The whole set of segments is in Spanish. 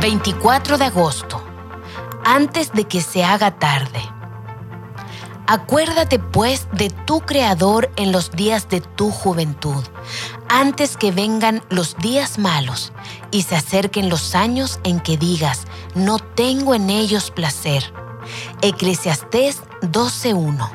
24 de agosto. Antes de que se haga tarde. Acuérdate pues de tu Creador en los días de tu juventud, antes que vengan los días malos y se acerquen los años en que digas, no tengo en ellos placer. Eclesiastés 12:1.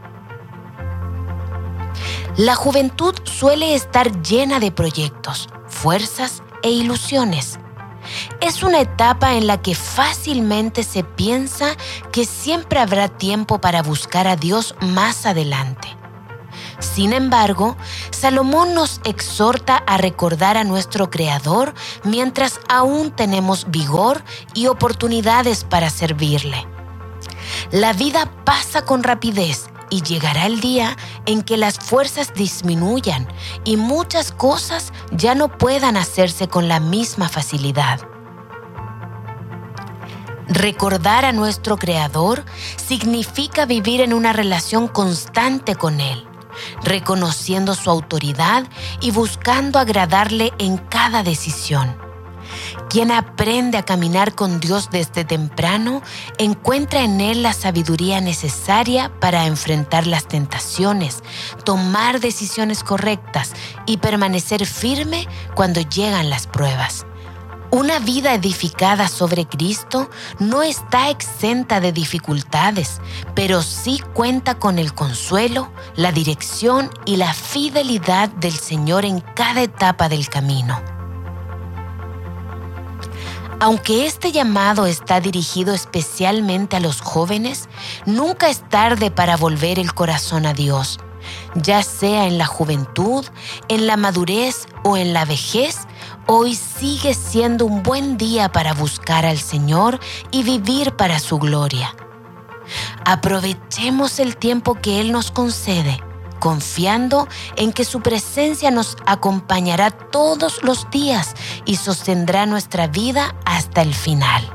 La juventud suele estar llena de proyectos, fuerzas e ilusiones. Es una etapa en la que fácilmente se piensa que siempre habrá tiempo para buscar a Dios más adelante. Sin embargo, Salomón nos exhorta a recordar a nuestro Creador mientras aún tenemos vigor y oportunidades para servirle. La vida pasa con rapidez y llegará el día en que las fuerzas disminuyan y muchas cosas ya no puedan hacerse con la misma facilidad. Recordar a nuestro Creador significa vivir en una relación constante con Él, reconociendo su autoridad y buscando agradarle en cada decisión. Quien aprende a caminar con Dios desde temprano encuentra en Él la sabiduría necesaria para enfrentar las tentaciones, tomar decisiones correctas y permanecer firme cuando llegan las pruebas. Una vida edificada sobre Cristo no está exenta de dificultades, pero sí cuenta con el consuelo, la dirección y la fidelidad del Señor en cada etapa del camino. Aunque este llamado está dirigido especialmente a los jóvenes, nunca es tarde para volver el corazón a Dios. Ya sea en la juventud, en la madurez o en la vejez, hoy sigue siendo un buen día para buscar al Señor y vivir para su gloria. Aprovechemos el tiempo que Él nos concede, confiando en que su presencia nos acompañará todos los días y sostendrá nuestra vida hasta el final.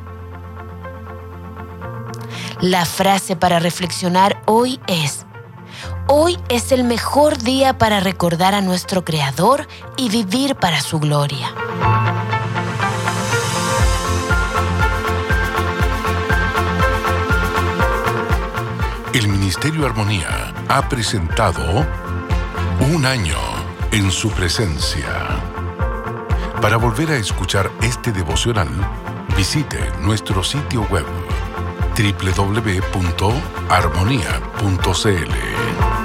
La frase para reflexionar hoy es: hoy es el mejor día para recordar a nuestro Creador y vivir para su gloria. El Ministerio Armonía ha presentado Un año en su presencia. Para volver a escuchar este devocional, visite nuestro sitio web www.armonía.cl.